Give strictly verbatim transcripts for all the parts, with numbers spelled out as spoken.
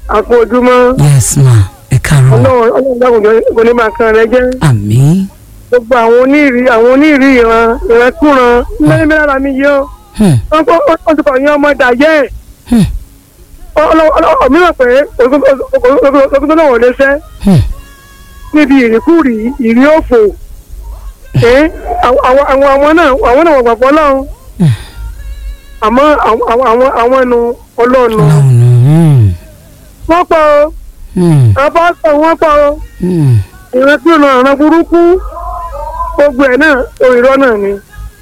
àpò ojúmọ́. yes ma ẹ káàárọ̀. ọlọ́run ọlọ́run dákun kò ní máa kan rẹ jẹ́. àmín. gbogbo àwọn onírì àwọn onírì ìran ìrankúran mẹ́rin mẹ́rin ara mi yìí ó. wọ́n ti kọ̀ yín ọmọ ìdàjẹ́. mìíràn pé ogun tó náà wọ̀ lẹ́sẹ̀. níbi ìrìkúrì ìrì òfò. àwọn àwọn náà àwọn náà wọ̀ gbàgbọ́ lọ́run. àmọ́ àwọn àwọn ẹnu ọlọ́run. wọ́n pọ̀ o. àbá sọ wọ́n pọ̀ o. ìrántí ọ̀nà ọ̀ràn burúkú gbogbo ẹ̀ náà òrìrọ́ náà ni.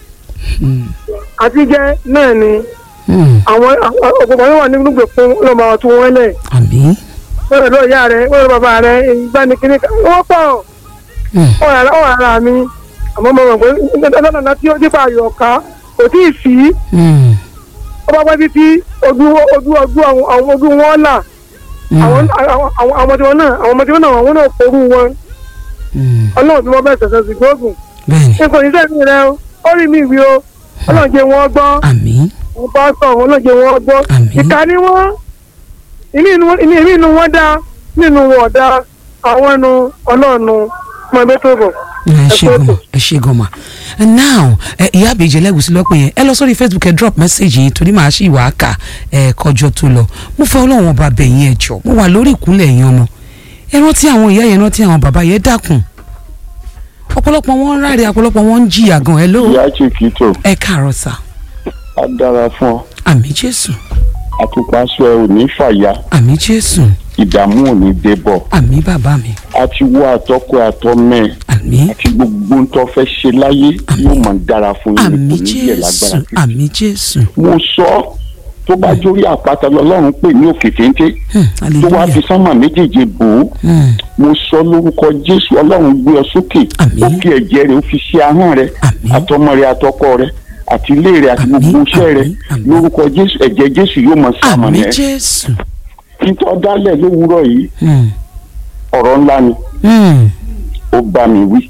àtijẹ́ náà ni. àwọn ọ̀pọ̀pọ̀ yóò wà nínú gbè fún ọlọ́mọ àwọn tó wọ́n lẹ̀. wọ́n lọ ìyá rẹ̀ wọ́n lọ bàbá rẹ̀ ìgbanikíní wọ́n pọ̀. ọ̀rọ̀ ara mi àmọ́ mo rò pé dáadáa tí ó dípa ayọ̀ ọ̀ká kò tí ì sí. ọba pẹ́ títí ojú ojú ojú àwọn ojú wọn là. àwọn ọmọdé wọn náà àwọn ọmọdé wọn náà àwọn náà forú wọn. ọlọ́run tí wọ́n bẹ̀rẹ̀ sẹ̀sẹ̀ sí gbóògùn. n kò ní sẹ́yìn rẹ o ó rí mi ìwé o ọlọ́run jẹ́ wọn gbọ́. wọ́n bá sọ àwọn ọlọ́run jẹ́ wọn gbọ́. ìka ni wọ́n ìní inú wọn dá nínú wọn dá àwọn ẹnu ọlọ́run mọ ẹgbẹ́ tó bọ̀. ẹ ṣe gan ẹ ṣe gan ma and now ìyá àbèjì ẹlẹ́gùsí lọ́pọ̀ yẹn ẹ lọ sórí Facebook ẹ drop message yìí torí màá ṣì wàá kà ẹ kọjọ tó lọ mo fẹ́ ọlọ́run ọba bẹ̀yìn ẹ jọ mo wà lórí ìkúnlẹ̀ yẹn ọmọ ẹ rántí àwọn ìyá yẹn rántí àwọn bàbá yẹn dákun ọ̀pọ̀lọpọ̀ wọn ń ráre ọ̀pọ̀lọpọ̀ wọn ń jìyà gan ẹ ló. ìyá chiquito. ẹ káàárọ̀ sà. a dára fún ọ. àmì Jésù. àtùpàṣẹ ò ní fàya. àmì Jésù. ìdààmú ò ní dé bọ̀. àmì bàbá mi. a ti wọ àtọkọ àtọmẹ. àmì. àti gbogbo ń tọ́ fẹ́ ṣe láyé yóò máa dára fún yín. àmì Jésù àmì Jésù. mo sọ tó bá jórí àpáta lọ́lọ́run pè ní òkè téńté tó wá fi sánmà méjèèjì bò ó mo sọ lórúkọ Jésù ọlọ́run gbé ọ sókè ó fi ẹ̀jẹ̀ rẹ̀ ó fi ṣe ahọ́n rẹ̀ àtọmọ rẹ̀ àtọkọ rẹ̀ àti ilé rẹ̀ àti gbogbo iṣẹ́ rẹ̀ lórúkọ Jésù ẹ̀jẹ̀ Jésù yóò máa ṣàmọ̀nà àmì rẹ̀ Jésù. títọ́ dálẹ̀ lówùúrọ̀ yìí ọ̀rọ̀ ńlá ni ó bá mi wí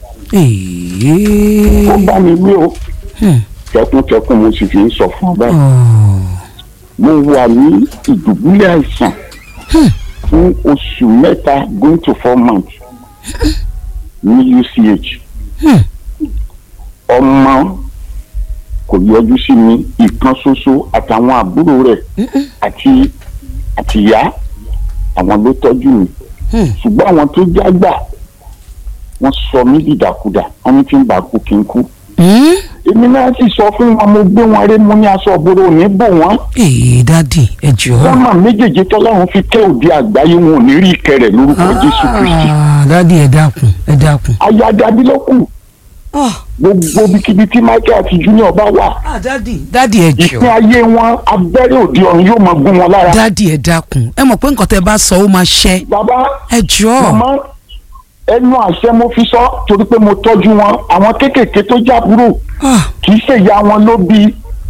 ó bá mi wí o tẹkuntẹkun mo sì fi ń sọ fún ọ báyìí mo wà ní ìdùbúlẹ̀ àìsàn fún oṣù mẹ́ta going to four months ní U C H ọmọ kò yọjú sí mi ìkan ṣoṣo àtàwọn àbúrò rẹ̀ àti àtìyá àwọn ló tọ́jú mi ṣùgbọ́n àwọn tó jágbà wọ́n sọ mí dìdàkudà wọ́n ní tí ń bá kú kí n kú èmi náà sì sọ fún wọn mo gbé wọn ré mo ní aṣọ òbúrò ní bò wọn. ee dadi ẹ jọ. wọn máa méjèèjì tọ́lọ́run fi kẹ́ òde àgbáyé wọn ò ní rí ìkẹrẹ̀ lórúkọ Jésù Kristi. dadi ẹ dákun ẹ dákun. aya dadi ló kù. gbogbo bíkíbi tí Michael àti Junior bá wà. dadi dadi ẹ jọ. ìpín ayé wọn abẹ́rẹ́ òde ọ̀run yóò máa gún wọn lára. dadi ẹ dákun ẹ mọ̀ pé nǹkan tẹ́ bá sọ ó máa ṣẹ. bàbá ẹ jọ. màmá ẹnu àṣẹ mo fi sọ torí pé mo tọ́jú wọn àwọn kéékèèké tó jábúrò kì í ṣe ìyá wọn ló bí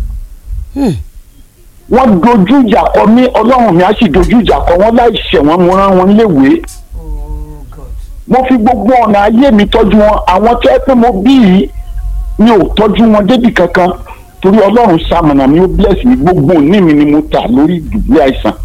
wọ́n dojú ìjà kọ mí ọlọ́run mi á sì dojú ìjà kọ wọ́n láì ṣẹ̀ wọ́n mo rán wọn léwé mo fi gbogbo ọ̀nà ayé mi tọ́jú wọn àwọn tó ẹ pé mo bí yìí mi ò tọ́jú wọn débì kankan torí ọlọ́run ṣamọ̀nà mi ó bless mi gbogbo òní mi ni mo tà lórí ìdùbúlẹ̀ àìsàn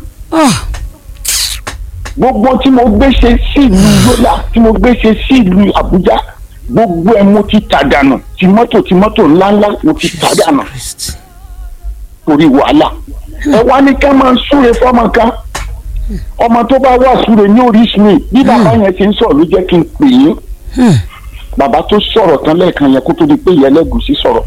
gbogbo tí mo gbé ṣe sí ìlú Yola tí mo gbé ṣe sí ìlú Àbújá gbogbo ẹ mo ti tà dànù tí mọ́tò tí mọ́tò ńláńlá mo ti tà dànù torí wàhálà ẹ wá ní ká máa súre fọmọ kan ọmọ tó bá wà súre ní Orísun mi bí bàbá yẹn ti ń sọ̀rọ̀ ló jẹ́ kí n pè yín bàbá tó sọ̀rọ̀ tán lẹ́ẹ̀kan yẹn kó tó di pé ìyá Ẹlẹ́gùṣí sọ̀rọ̀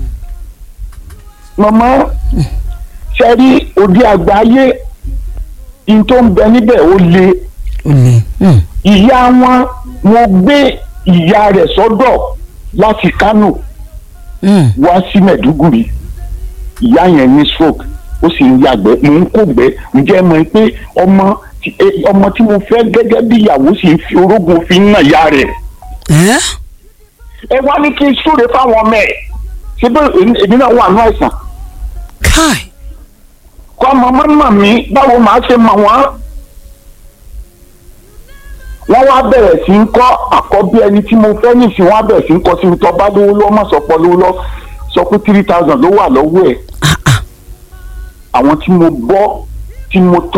màmá ṣe rí òde àgbáyé in tó ń bẹ níbẹ̀ ó le ìyá wọn wọn gbé ìyá rẹ̀ sọ́dọ̀ láti Kánò wá sí Mẹ̀dúgùrì ìyá yẹn ní stroke ó sì ń yàgbẹ́ mò ń kógbẹ́ ǹjẹ́ mọ̀ pé ọmọ ọmọ tí mo fẹ́ gẹ́gẹ́ bí ìyàwó sì ń fi orógun fi ń nà ìyá rẹ̀ ẹ wá ní kí n súre fáwọn ọmọ ẹ̀ ṣé bẹ́ẹ̀ èmi náà wà ní àìsàn kọ́ ọmọ mọ́mọ́ mi báwo màá ṣe mọ̀ wọ́n wọ́n wá bẹ̀rẹ̀ sí ń kọ́ àkọ́bí ẹni tí mo fẹ́ nìsín wọ́n á bẹ̀rẹ̀ sí ń kọ́ sí mi tó bá lówó lọ́wọ́ má sọ pọ̀ lówó lọ́ sọ pé three thousand ló wà lọ́wọ́ ẹ̀ àwọn tí mo gbọ́ tí mo tọ́.